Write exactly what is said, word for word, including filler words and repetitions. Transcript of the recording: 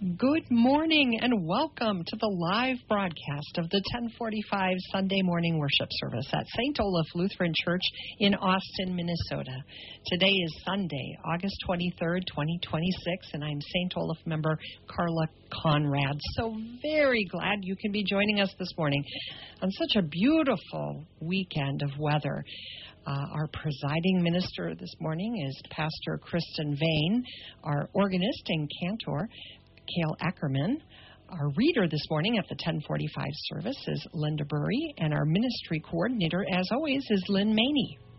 Good morning and welcome to the live broadcast of the ten forty-five Sunday morning worship service at Saint Olaf Lutheran Church in Austin, Minnesota. Today is Sunday, August twenty-third, twenty twenty-six, and I'm Saint Olaf member Carla Conrad. So very glad you can be joining us this morning on such a beautiful weekend of weather. Uh, our presiding minister this morning is Pastor Kristen Vane, our organist and cantor, Cale Ackerman. Our reader this morning at the ten forty-five service is Linda Burry, and our ministry coordinator, as always, is Lynn Maney.